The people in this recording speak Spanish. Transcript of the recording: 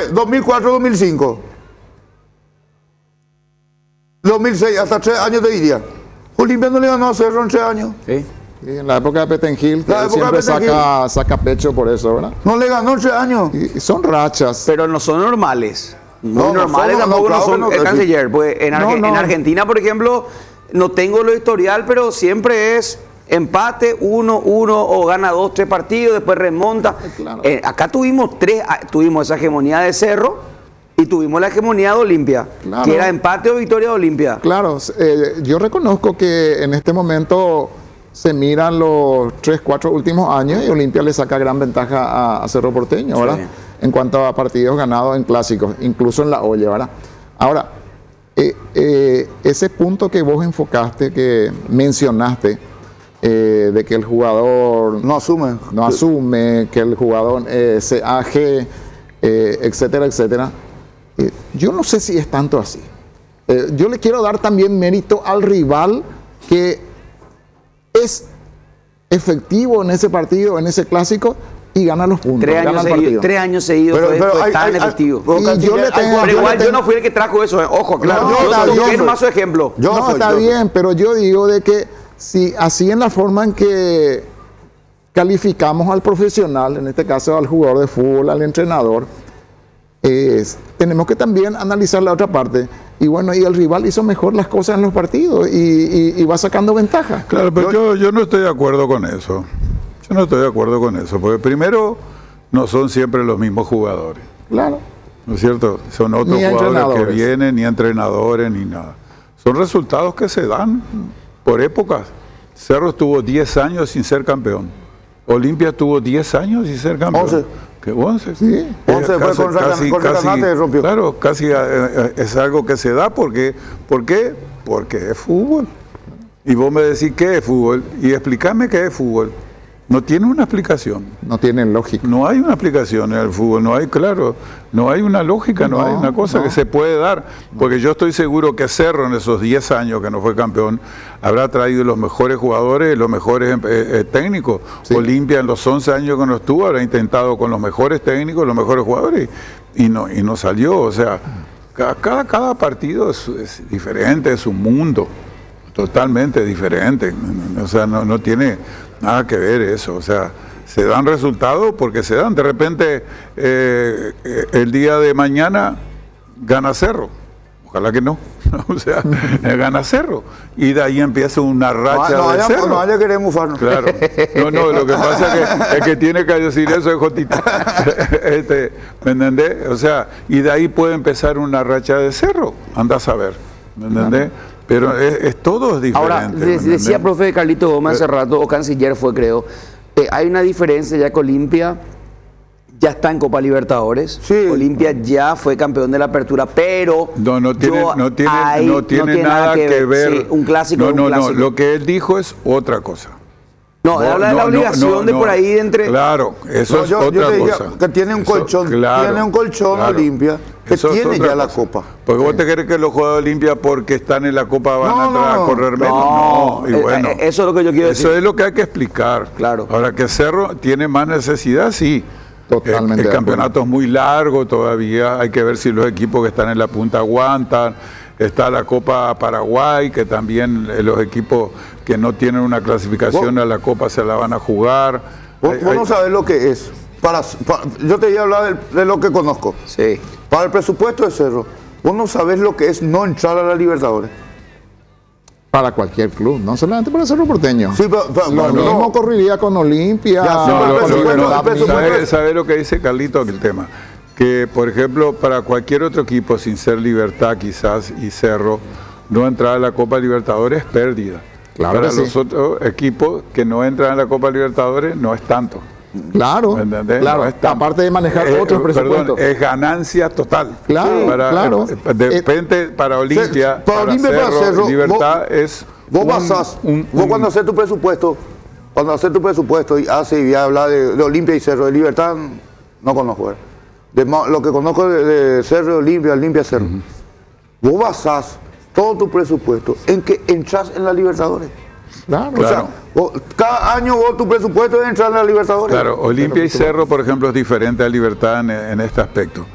2004-2005. 2006, hasta 3 años te diría. Olimpia no le ganó a Cerro en 3 años. ¿Sí? Y en la época de Petengil, que él siempre saca pecho por eso, ¿verdad? No le ganó en 3 años. Y son rachas. Pero no son normales. No, Normales tampoco no son el canciller. Pues en Argentina, por ejemplo, no tengo lo historial, pero siempre es empate, 1-1 o gana 2-3 partidos, después remonta. Claro. Acá tuvimos esa hegemonía de Cerro y tuvimos la hegemonía de Olimpia, Claro. que era empate o victoria de Olimpia. Claro, yo reconozco que en este momento se miran los 3-4 últimos años y Olimpia le saca gran ventaja a Cerro Porteño, ¿verdad? Sí. En cuanto a partidos ganados en clásicos, incluso en la olla, ¿verdad? Ahora, ese punto que vos enfocaste, que mencionaste, de que el jugador No asume. que el jugador se aje, etcétera, etcétera. Yo no sé si es tanto así. Yo le quiero dar también mérito al rival que es efectivo en ese partido, en ese clásico, y gana los puntos. 3 años seguidos fue tan efectivo. Pero igual yo no fui el que trajo eso, ojo, claro. Yo quiero más su ejemplo. Está bien, pero yo digo de que si así en la forma en que calificamos al profesional, en este caso al jugador de fútbol, al entrenador, tenemos que también analizar la otra parte. Y bueno, y el rival hizo mejor las cosas en los partidos y va sacando ventaja. Claro, pero yo no estoy de acuerdo con eso. Yo no estoy de acuerdo con eso, porque primero no son siempre los mismos jugadores. Claro. ¿No es cierto? Son otros jugadores que vienen, ni entrenadores, ni nada. Son resultados que se dan por épocas. Cerro estuvo 10 años sin ser campeón. Olimpia estuvo 10 años sin ser campeón. 11. ¿Qué 11? Sí, 11 fue con Recanate rompió. Claro, casi es algo que se da porque, ¿por qué? Porque es fútbol. Y vos me decís qué es fútbol y explícame qué es fútbol. No tiene una explicación. No tiene lógica. No hay una explicación en el fútbol, no hay una lógica, no hay una cosa que se puede dar. Porque yo estoy seguro que Cerro en esos 10 años que no fue campeón habrá traído los mejores jugadores, los mejores técnicos. Sí. Olimpia en los 11 años que no estuvo habrá intentado con los mejores técnicos, los mejores jugadores y no salió. O sea, cada partido es diferente, es un mundo totalmente diferente. O sea, no tiene nada que ver eso. O sea, se dan resultados porque se dan. De repente, el día de mañana gana Cerro. Ojalá que no. O sea, gana Cerro. Y de ahí empieza una racha de Cerro. No haya querer mufarnos. Claro. No, lo que pasa es que tiene que decir eso es Jotita. ¿Me entendés? O sea, y de ahí puede empezar una racha de Cerro. Anda a saber. ¿Me entendés? Pero todo es diferente. Ahora, decía profe Carlito Gómez hace rato, o canciller fue, creo, hay una diferencia ya que Olimpia ya está en Copa Libertadores. Sí. Olimpia ya fue campeón de la Apertura, pero no tiene nada que ver. Sí, un clásico. No, lo que él dijo es otra cosa. No, habla de la obligación de por ahí de entre. Claro, eso es otra cosa. Que tiene un colchón, Olimpia, que eso tiene ya la cosa. Copa. Porque vos te crees que los jugadores de Olimpia porque están en la Copa van a entrar a correr menos. No, y bueno. Eso es lo que yo quiero decir. Eso es lo que hay que explicar. Claro. Ahora que Cerro tiene más necesidad, sí. Totalmente. El campeonato es muy largo todavía, hay que ver si los equipos que están en la punta aguantan. Está la Copa Paraguay, que también los equipos que no tienen una clasificación a la Copa se la van a jugar. Vos no sabés lo que es. Yo te voy a hablar de lo que conozco. Sí. Para el presupuesto de Cerro, vos no sabés lo que es no entrar a la Libertadores. Para cualquier club, no solamente para Cerro Porteño. Sí, pero lo mismo ocurriría con Olimpia. ¿Sabés lo que dice Carlito el tema? Que, por ejemplo, para cualquier otro equipo, sin ser Libertad quizás y Cerro, no entrar a la Copa Libertadores es pérdida. Claro para que los otros equipos que no entran a la Copa Libertadores no es tanto. Claro, ¿Me entendés? claro. No es tanto. Aparte de manejar otros presupuestos. Es ganancia total. Claro, claro. De repente, para Olimpia, para Cerro, Libertad es... Vos cuando haces tu presupuesto, y habla de Olimpia y Cerro, de Libertad, no conozco. Lo que conozco de Cerro, Olimpia, Cerro. Vos basás todo tu presupuesto en que entras en la Libertadores. Claro. O sea, cada año tu presupuesto es entrar en la Libertadores. Claro, Olimpia y Cerro, por ejemplo, es diferente a Libertad en este aspecto.